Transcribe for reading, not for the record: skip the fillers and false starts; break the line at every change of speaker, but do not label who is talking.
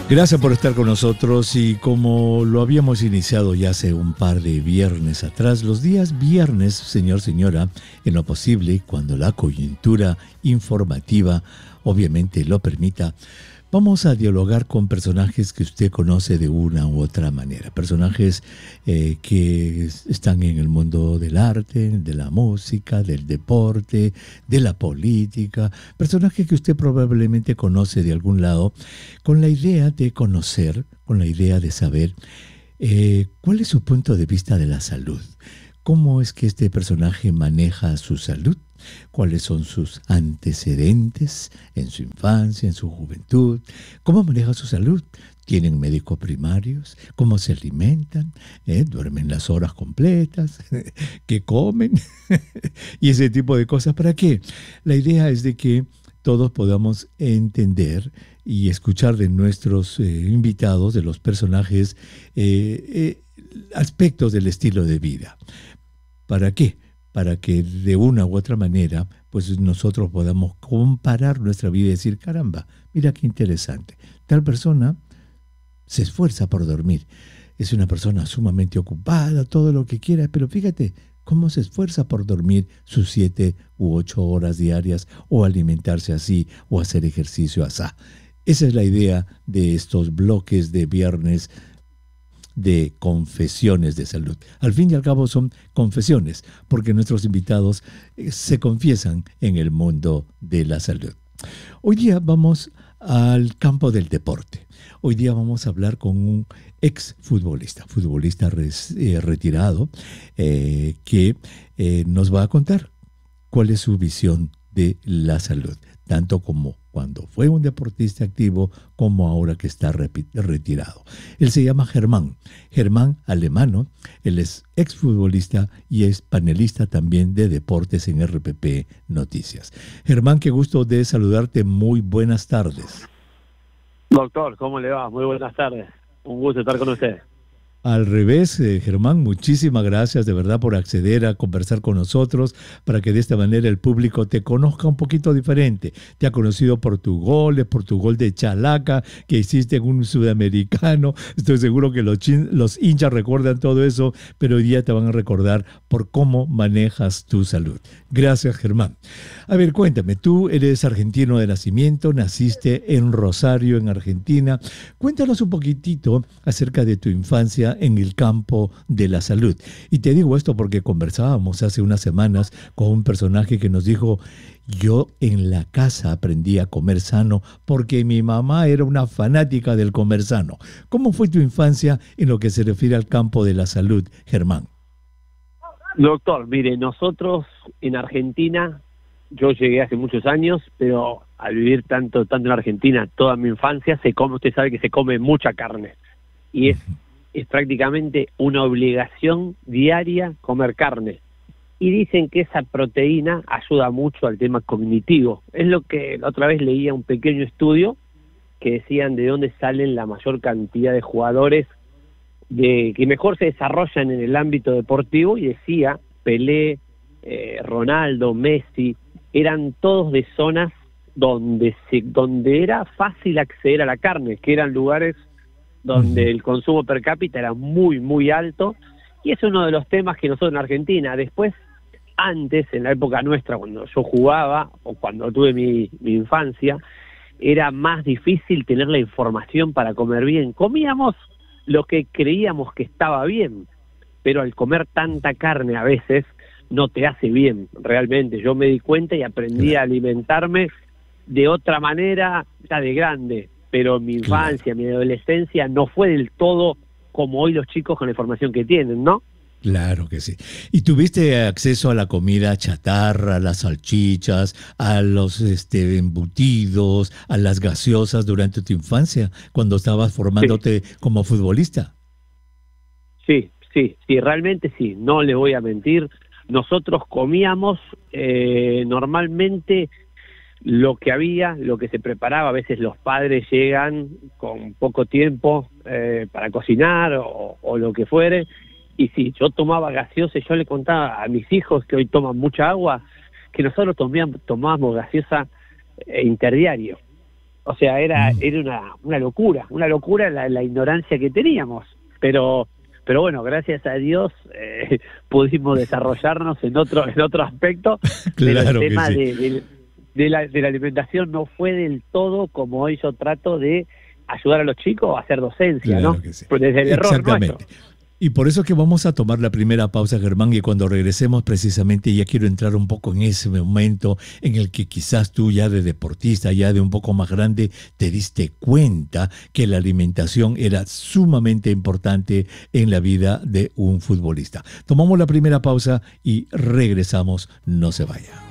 Gracias por estar con nosotros y como lo habíamos iniciado ya hace un par de viernes atrás, los días viernes, señor, señora, en lo posible, cuando la coyuntura informativa obviamente lo permita, vamos a dialogar con personajes que usted conoce de una u otra manera. Personajes que están en el mundo del arte, de la música, del deporte, de la política. Personajes que usted probablemente conoce de algún lado, con la idea de conocer, con la idea de saber cuál es su punto de vista de la salud. ¿Cómo es que este personaje maneja su salud? ¿Cuáles son sus antecedentes en su infancia, en su juventud? ¿Cómo maneja su salud? ¿Tienen médicos primarios? ¿Cómo se alimentan? ¿Duermen las horas completas? ¿Qué comen? Y ese tipo de cosas. ¿Para qué? La idea es de que todos podamos entender y escuchar de nuestros invitados, de los personajes, aspectos del estilo de vida. ¿Para qué? Para que de una u otra manera, pues nosotros podamos comparar nuestra vida y decir, caramba, mira qué interesante. Tal persona se esfuerza por dormir. Es una persona sumamente ocupada, todo lo que quiera, pero fíjate cómo se esfuerza por dormir sus 7 u 8 horas diarias o alimentarse así o hacer ejercicio así. Esa es la idea de estos bloques de viernes de confesiones de salud. Al fin y al cabo son confesiones, porque nuestros invitados se confiesan en el mundo de la salud. Hoy día vamos al campo del deporte. Hoy día vamos a hablar con un exfutbolista, futbolista retirado, que nos va a contar cuál es su visión de la salud, tanto como cuando fue un deportista activo como ahora que está retirado. Él se llama Germán Alemano. Él es exfutbolista y es panelista también de deportes en RPP Noticias. Germán, qué gusto de saludarte. Muy buenas tardes.
Doctor, ¿cómo le va? Muy buenas tardes. Un gusto estar con usted.
Al revés, Germán, muchísimas gracias de verdad por acceder a conversar con nosotros para que de esta manera el público te conozca un poquito diferente. Te ha conocido por tus goles, por tu gol de Chalaca que hiciste en un sudamericano. Estoy seguro que los hinchas recuerdan todo eso, pero hoy día te van a recordar por cómo manejas tu salud. Gracias, Germán. A ver, cuéntame, tú eres argentino de nacimiento, naciste en Rosario, en Argentina. Cuéntanos un poquitito acerca de tu infancia en el campo de la salud. Y te digo esto porque conversábamos hace unas semanas con un personaje que nos dijo: yo en la casa aprendí a comer sano porque mi mamá era una fanática del comer sano. ¿Cómo fue tu infancia en lo que se refiere al campo de la salud, Germán?
Doctor, mire, nosotros en Argentina, yo llegué hace muchos años, pero al vivir tanto en Argentina toda mi infancia, usted sabe que se come mucha carne. Y es prácticamente una obligación diaria comer carne. Y dicen que esa proteína ayuda mucho al tema cognitivo. Es lo que la otra vez leía un pequeño estudio que decían de dónde salen la mayor cantidad de jugadores que mejor se desarrollan en el ámbito deportivo, y decía Pelé, Ronaldo, Messi, eran todos de zonas donde era fácil acceder a la carne, que eran lugares donde el consumo per cápita era muy, muy alto, y es uno de los temas que nosotros en Argentina, después, antes, en la época nuestra, cuando yo jugaba, o cuando tuve mi infancia, era más difícil tener la información para comer bien. Comíamos lo que creíamos que estaba bien, pero al comer tanta carne a veces no te hace bien, realmente. Yo me di cuenta y aprendí a alimentarme de otra manera ya de grande, pero mi infancia, mi adolescencia no fue del todo como hoy los chicos con la información que tienen, ¿no?
Claro que sí. ¿Y tuviste acceso a la comida chatarra, a las salchichas, a los embutidos, a las gaseosas durante tu infancia, cuando estabas formándote como futbolista?
Sí, realmente sí, no le voy a mentir. Nosotros comíamos normalmente lo que había, lo que se preparaba. A veces los padres llegan con poco tiempo para cocinar o lo que fuere, y sí, yo tomaba gaseosa. Yo le contaba a mis hijos, que hoy toman mucha agua, que nosotros tomábamos gaseosa interdiario. O sea, era una locura la ignorancia que teníamos. Pero bueno, gracias a Dios pudimos desarrollarnos en otro aspecto. Pero
Claro
el tema
que sí.
de la alimentación no fue del todo como hoy yo trato de ayudar a los chicos a hacer docencia,
Claro
¿no?
que sí.
Pues desde el error
Exactamente.
nuestro.
Y por eso que vamos a tomar la primera pausa, Germán, y cuando regresemos precisamente ya quiero entrar un poco en ese momento en el que quizás tú ya de deportista, ya de un poco más grande, te diste cuenta que la alimentación era sumamente importante en la vida de un futbolista. Tomamos la primera pausa y regresamos, no se vaya.